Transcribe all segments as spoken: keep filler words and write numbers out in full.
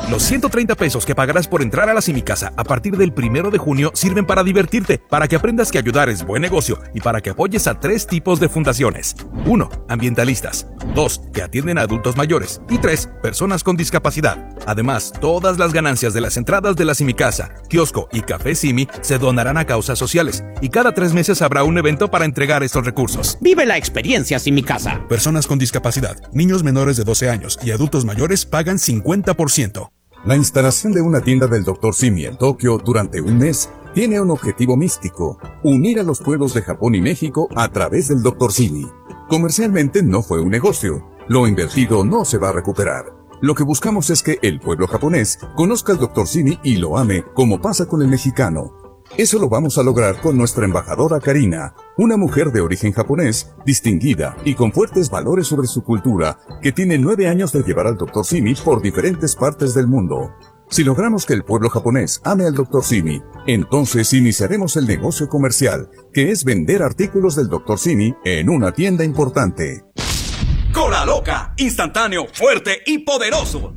Los ciento treinta pesos que pagarás por entrar a la Simicasa a partir del primero de junio sirven para divertirte, para que aprendas que ayudar es buen negocio y para que apoyes a tres tipos de fundaciones. uno. Ambientalistas. dos. Que atienden a adultos mayores. Y tres. Personas con discapacidad. Además, todas las ganancias de las entradas de la Simicasa, kiosco y Café Simi se donarán a causas sociales. Y cada tres meses habrá un evento para entregar estos recursos. Vive la experiencia Simicasa. Personas con discapacidad, niños menores de doce años y adultos mayores pagan cincuenta por ciento. La instalación de una tienda del doctor Simi en Tokio durante un mes tiene un objetivo místico: unir a los pueblos de Japón y México a través del doctor Simi. Comercialmente no fue un negocio. Lo invertido no se va a recuperar. Lo que buscamos es que el pueblo japonés conozca al doctor Simi y lo ame, como pasa con el mexicano. Eso lo vamos a lograr con nuestra embajadora Karina, una mujer de origen japonés, distinguida y con fuertes valores sobre su cultura, que tiene nueve años de llevar al doctor Simi por diferentes partes del mundo. Si logramos que el pueblo japonés ame al doctor Simi, entonces iniciaremos el negocio comercial, que es vender artículos del doctor Simi en una tienda importante. ¡Cola loca! Instantáneo, fuerte y poderoso.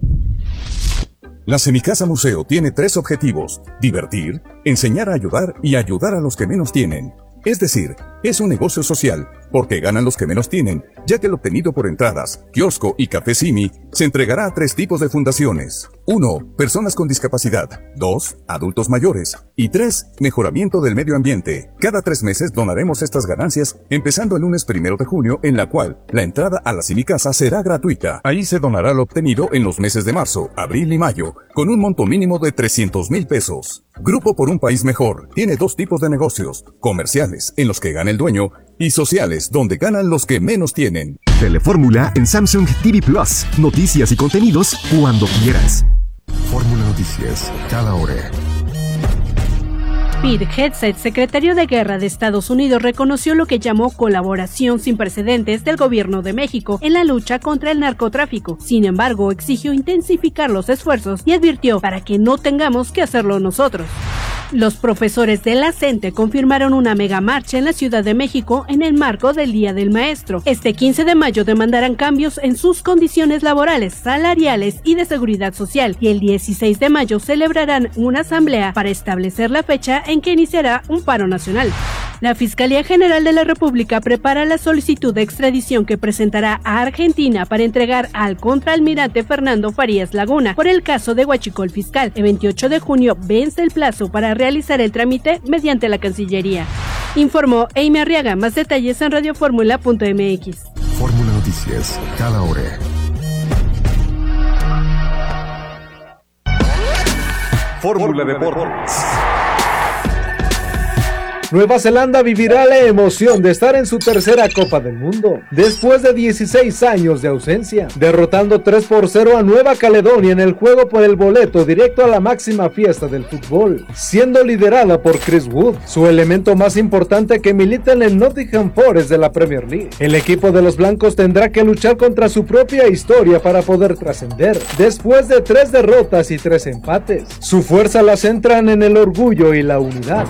La Simicasa Museo tiene tres objetivos: divertir, enseñar a ayudar y ayudar a los que menos tienen. Es decir, es un negocio social, porque ganan los que menos tienen, ya que lo obtenido por entradas, kiosco y Café Simi se entregará a tres tipos de fundaciones. uno. Personas con discapacidad. dos. Adultos mayores. Y tres. Mejoramiento del medio ambiente. Cada tres meses donaremos estas ganancias, empezando el lunes primero de junio, en la cual la entrada a la Simicasa será gratuita. Ahí se donará lo obtenido en los meses de marzo, abril y mayo, con un monto mínimo de trescientos mil pesos. Grupo por un País Mejor tiene dos tipos de negocios: comerciales, en los que gana el dueño, y sociales, donde ganan los que menos tienen. Telefórmula en Samsung T V Plus. Noticias y contenidos cuando quieras. Fórmula Noticias, cada hora. Pete Hegseth, secretario de Guerra de Estados Unidos, reconoció lo que llamó colaboración sin precedentes del gobierno de México en la lucha contra el narcotráfico. Sin embargo, exigió intensificar los esfuerzos y advirtió para que no tengamos que hacerlo nosotros. Los profesores de la CENTE confirmaron una mega marcha en la Ciudad de México en el marco del Día del Maestro. Este quince de mayo demandarán cambios en sus condiciones laborales, salariales y de seguridad social, y el dieciséis de mayo celebrarán una asamblea para establecer la fecha en que iniciará un paro nacional. La Fiscalía General de la República prepara la solicitud de extradición que presentará a Argentina para entregar al contraalmirante Fernando Farías Laguna por el caso de Huachicol Fiscal. El veintiocho de junio vence el plazo para realizar el trámite mediante la Cancillería. Informó Amy Arriaga. Más detalles en radioformula punto m x. Fórmula Noticias, cada hora. Fórmula Deportes. Nueva Zelanda vivirá la emoción de estar en su tercera Copa del Mundo, después de dieciséis años de ausencia, derrotando tres por cero a Nueva Caledonia en el juego por el boleto directo a la máxima fiesta del fútbol, siendo liderada por Chris Wood, su elemento más importante que milita en el Nottingham Forest de la Premier League. El equipo de los blancos tendrá que luchar contra su propia historia para poder trascender, después de tres derrotas y tres empates. Su fuerza la centran en el orgullo y la unidad.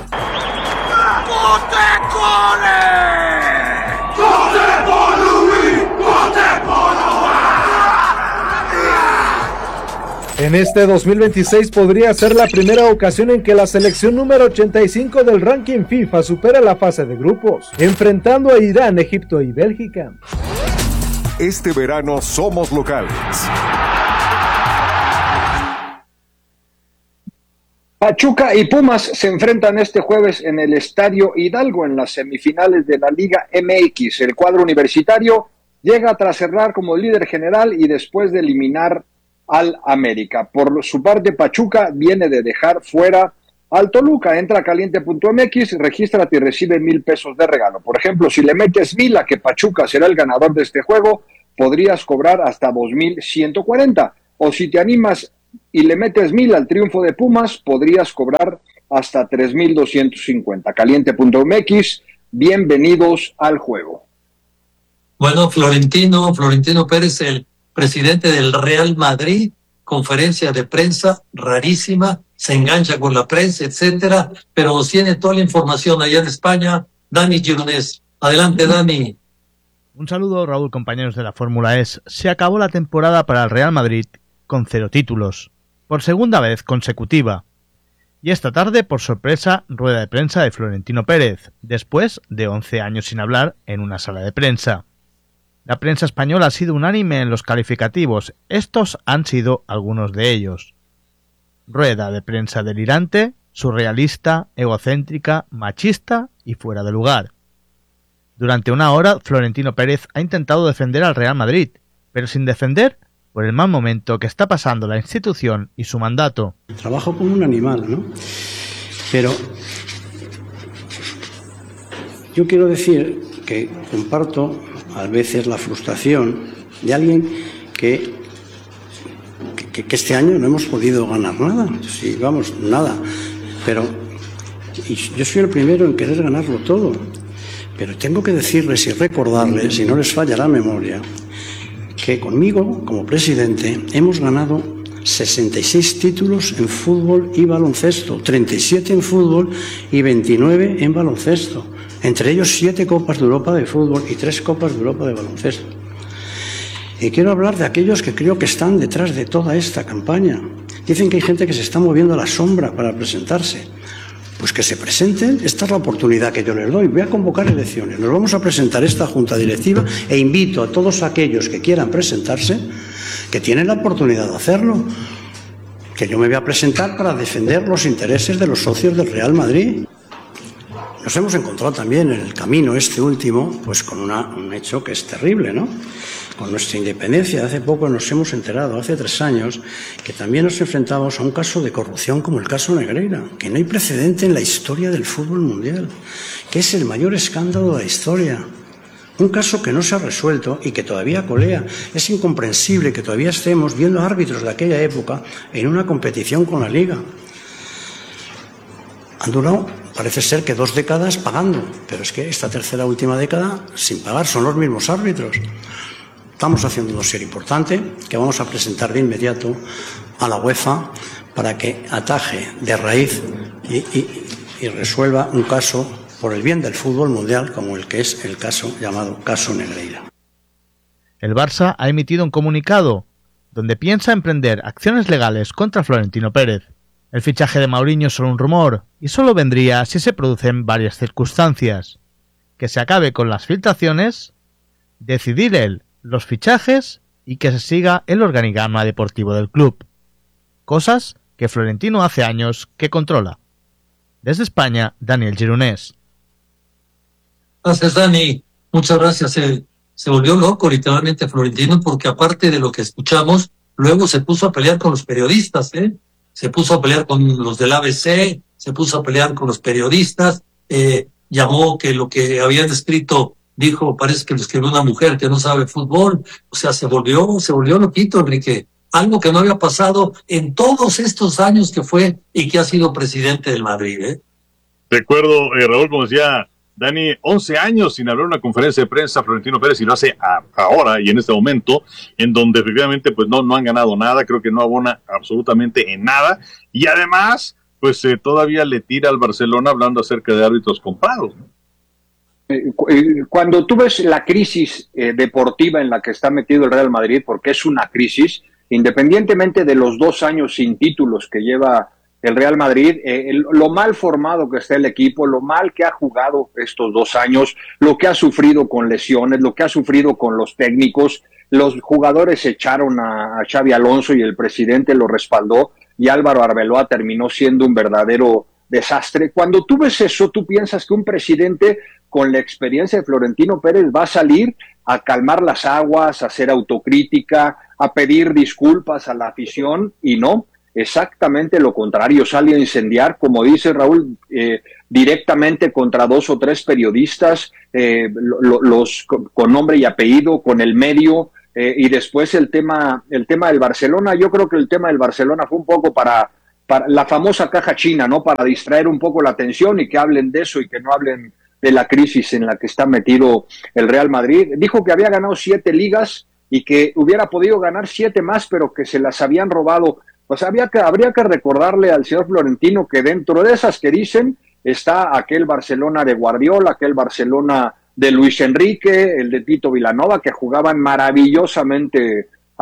En este dos mil veintiséis podría ser la primera ocasión en que la selección número ochenta y cinco del ranking FIFA supera la fase de grupos, enfrentando a Irán, Egipto y Bélgica. Este verano somos locales. Pachuca y Pumas se enfrentan este jueves en el Estadio Hidalgo en las semifinales de la Liga M X. El cuadro universitario llega tras cerrar como líder general y después de eliminar al América. Por su parte, Pachuca viene de dejar fuera al Toluca. Entra a caliente punto m x, regístrate y recibe mil pesos de regalo. Por ejemplo, si le metes mil a que Pachuca será el ganador de este juego, podrías cobrar hasta dos mil ciento cuarenta. O si te animas y le metes mil al triunfo de Pumas, podrías cobrar hasta tres mil doscientos cincuenta. caliente punto m x, bienvenidos al juego. Bueno, Florentino, Florentino Pérez, el presidente del Real Madrid, conferencia de prensa rarísima, se engancha con la prensa, etcétera, pero tiene toda la información allá en España. Dani Gironés. Adelante, Dani. Un saludo, Raúl, compañeros de la Fórmula E S. Se acabó la temporada para el Real Madrid con cero títulos. por segunda vez consecutiva. Y esta tarde, por sorpresa, rueda de prensa de Florentino Pérez, después de once años sin hablar en una sala de prensa. La prensa española ha sido unánime en los calificativos, estos han sido algunos de ellos. Rueda de prensa delirante, surrealista, egocéntrica, machista y fuera de lugar. Durante una hora, Florentino Pérez ha intentado defender al Real Madrid, pero sin defender por el mal momento que está pasando la institución y su mandato. Trabajo como un animal, ¿no? Pero yo quiero decir que comparto a veces la frustración de alguien que, que, que este año no hemos podido ganar nada. Sí, vamos, nada. Pero y yo soy el primero en querer ganarlo todo. Pero tengo que decirles y recordarles, si no les falla la memoria, que conmigo, como presidente, hemos ganado sesenta y seis títulos en fútbol y baloncesto, treinta y siete en fútbol y veintinueve en baloncesto. Entre ellos siete Copas de Europa de fútbol y tres Copas de Europa de baloncesto. Y quiero hablar de aquellos que creo que están detrás de toda esta campaña. Dicen que hay gente que se está moviendo a la sombra para presentarse. Pues que se presenten, esta es la oportunidad que yo les doy. Voy a convocar elecciones, nos vamos a presentar esta junta directiva e invito a todos aquellos que quieran presentarse, que tienen la oportunidad de hacerlo, que yo me voy a presentar para defender los intereses de los socios del Real Madrid. Nos hemos encontrado también en el camino este último, pues con una, un hecho que es terrible, ¿no? Con nuestra independencia, hace poco nos hemos enterado, hace tres años, que también nos enfrentamos a un caso de corrupción como el caso Negreira, que no hay precedente en la historia del fútbol mundial, que es el mayor escándalo de la historia. Un caso que no se ha resuelto y que todavía colea. Es incomprensible que todavía estemos viendo árbitros de aquella época en una competición con la Liga. Han durado, parece ser que dos décadas pagando, pero es que esta tercera última década sin pagar, son los mismos árbitros. Estamos haciendo un dossier importante que vamos a presentar de inmediato a la UEFA para que ataje de raíz y, y, y resuelva un caso por el bien del fútbol mundial como el que es el caso llamado caso Negreira. El Barça ha emitido un comunicado donde piensa emprender acciones legales contra Florentino Pérez. El fichaje de Mourinho es solo un rumor y solo vendría si se producen varias circunstancias. Que se acabe con las filtraciones, decidir él los fichajes y que se siga el organigrama deportivo del club. Cosas que Florentino hace años que controla. Desde España, Daniel Gironés. Gracias, Dani. Muchas gracias. Se, se volvió loco literalmente Florentino porque aparte de lo que escuchamos, luego se puso a pelear con los periodistas, ¿eh? Se puso a pelear con los del A B C, se puso a pelear con los periodistas, eh, llamó que lo que habían escrito, dijo, parece que lo escribió una mujer que no sabe fútbol, o sea, se volvió, se volvió loquito, Enrique, algo que no había pasado en todos estos años que fue y que ha sido presidente del Madrid, ¿eh? Recuerdo, eh, Raúl, como decía Dani, once años sin hablar una conferencia de prensa Florentino Pérez, y lo hace a, ahora y en este momento, en donde efectivamente pues no, no han ganado nada, creo que no abona absolutamente en nada, y además, pues eh, todavía le tira al Barcelona hablando acerca de árbitros comprados, ¿no? Cuando tú ves la crisis eh, deportiva en la que está metido el Real Madrid, porque es una crisis, independientemente de los dos años sin títulos que lleva el Real Madrid, eh, el, lo mal formado que está el equipo, lo mal que ha jugado estos dos años, lo que ha sufrido con lesiones, lo que ha sufrido con los técnicos, los jugadores echaron a, a Xabi Alonso y el presidente lo respaldó y Álvaro Arbeloa terminó siendo un verdadero desastre. Cuando tú ves eso, tú piensas que un presidente con la experiencia de Florentino Pérez va a salir a calmar las aguas, a hacer autocrítica, a pedir disculpas a la afición, y no, exactamente lo contrario, sale a incendiar, como dice Raúl, eh, directamente contra dos o tres periodistas, eh, lo, los con, con nombre y apellido, con el medio, eh, y después el tema, el tema del Barcelona. Yo creo que el tema del Barcelona fue un poco para, para la famosa caja china, ¿no? Para distraer un poco la atención y que hablen de eso y que no hablen de la crisis en la que está metido el Real Madrid. Dijo que había ganado siete ligas y que hubiera podido ganar siete más, pero que se las habían robado. Pues había que, habría que recordarle al señor Florentino que dentro de esas que dicen está aquel Barcelona de Guardiola, aquel Barcelona de Luis Enrique, el de Tito Vilanova, que jugaban maravillosamente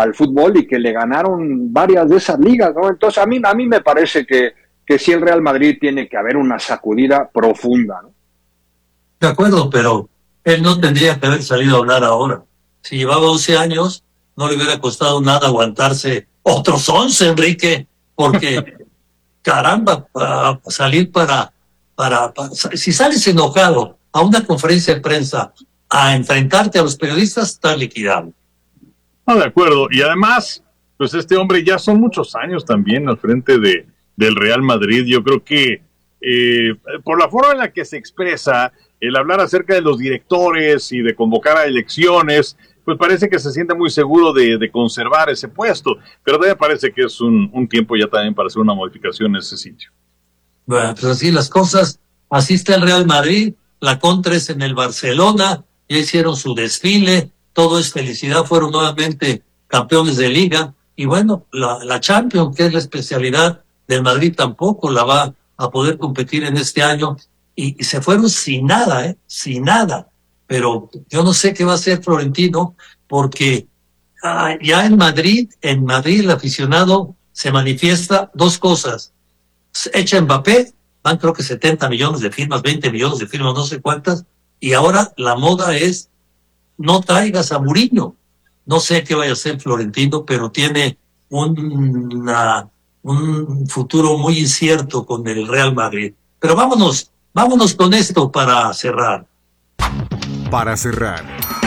al fútbol y que le ganaron varias de esas ligas, ¿no? Entonces a mí, a mí me parece que, que sí el Real Madrid tiene que haber una sacudida profunda, ¿no? De acuerdo, pero él no tendría que haber salido a hablar ahora. Si llevaba once años, no le hubiera costado nada aguantarse otros once, Enrique, porque caramba, para salir para, para, para... Si sales enojado a una conferencia de prensa a enfrentarte a los periodistas, estás liquidado. No, de acuerdo. Y además, pues este hombre ya son muchos años también al frente de, del Real Madrid. Yo creo que eh, por la forma en la que se expresa, el hablar acerca de los directores y de convocar a elecciones, pues parece que se siente muy seguro de, de conservar ese puesto. Pero todavía parece que es un, un tiempo ya también para hacer una modificación en ese sitio. Bueno, pues así las cosas. Así está el Real Madrid. La contra es en el Barcelona. Ya hicieron su desfile. Todo es felicidad. Fueron nuevamente campeones de liga. Y bueno, la, la Champions, que es la especialidad del Madrid, tampoco la va a poder competir en este año. Y, y se fueron sin nada, ¿eh? Sin nada. Pero yo no sé qué va a hacer Florentino, porque ah, ya en Madrid, en Madrid el aficionado se manifiesta dos cosas. Echa Mbappé, van creo que setenta millones de firmas, veinte millones de firmas, no sé cuántas, y ahora la moda es no traigas a Mourinho. No sé qué vaya a hacer Florentino, pero tiene un, una, un futuro muy incierto con el Real Madrid. Pero vámonos, vámonos con esto para cerrar. Para cerrar.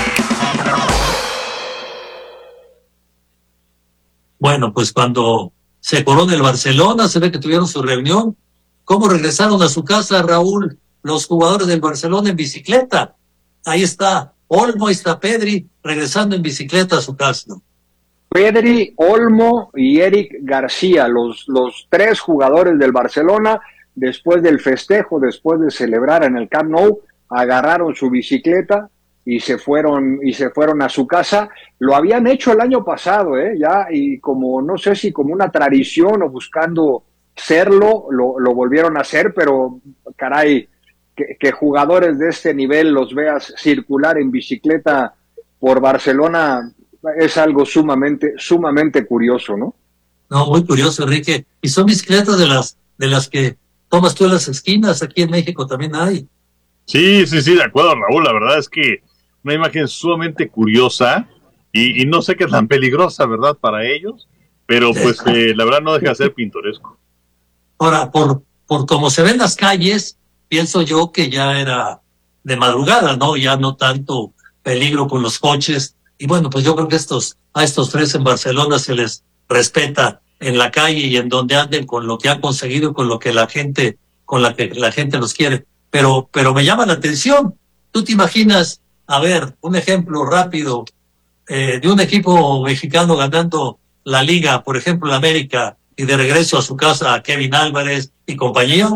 Bueno, pues cuando se corona el Barcelona, se ve que tuvieron su reunión. ¿Cómo regresaron a su casa, Raúl, los jugadores del Barcelona en bicicleta? Ahí está Olmo, ahí está Pedri, regresando en bicicleta a su casa. Pedri, Olmo y Eric García, los, los tres jugadores del Barcelona, después del festejo, después de celebrar en el Camp Nou, agarraron su bicicleta y se fueron y se fueron a su casa. Lo habían hecho el año pasado, eh, ya, y como no sé si como una tradición o buscando serlo, lo, lo volvieron a hacer, pero caray, que, que jugadores de este nivel los veas circular en bicicleta por Barcelona es algo sumamente, sumamente curioso, ¿no? No, muy curioso, Enrique. Y son bicicletas de las, de las que tomas tú en las esquinas, aquí en México también hay. Sí, sí, sí, de acuerdo, Raúl. La verdad es que una imagen sumamente curiosa y, y no sé qué es tan peligrosa, ¿verdad? Para ellos, pero pues eh, la verdad no deja de ser pintoresco. Ahora, por, por cómo se ven las calles, pienso yo que ya era de madrugada, ¿no? Ya no tanto peligro con los coches. Y bueno, pues yo creo que estos, a estos tres en Barcelona se les respeta en la calle y en donde anden con lo que han conseguido, con lo que la gente, con la que la gente los quiere. Pero, pero me llama la atención. ¿Tú te imaginas, a ver, un ejemplo rápido eh, de un equipo mexicano ganando la liga, por ejemplo, en América, y de regreso a su casa a Kevin Álvarez y compañía?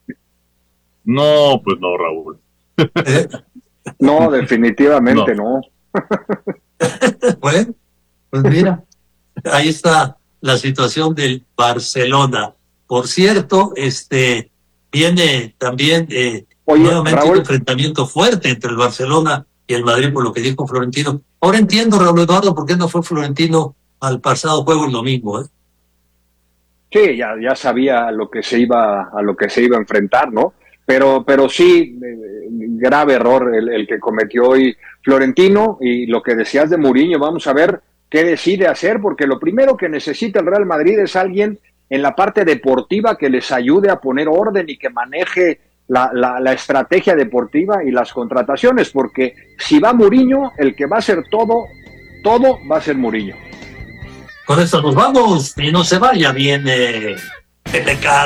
No, pues no, Raúl. ¿Eh? No, definitivamente no. no. Bueno, pues mira, ahí está la situación del Barcelona. Por cierto, este viene también eh, Oye, nuevamente Raúl, un enfrentamiento fuerte entre el Barcelona y el Madrid, por lo que dijo Florentino. Ahora entiendo, Raúl Eduardo, por qué no fue Florentino al pasado juego el domingo, ¿eh? Sí, ya, ya sabía a lo que se iba, a lo que se iba a enfrentar, ¿no? Pero, pero sí, eh, grave error el, el que cometió hoy Florentino, y lo que decías de Mourinho, vamos a ver qué decide hacer, porque lo primero que necesita el Real Madrid es alguien en la parte deportiva que les ayude a poner orden y que maneje la, la, la estrategia deportiva y las contrataciones, porque si va Mourinho, el que va a hacer todo, todo va a ser Mourinho. Con esto nos vamos y no se vaya, viene Pepe K.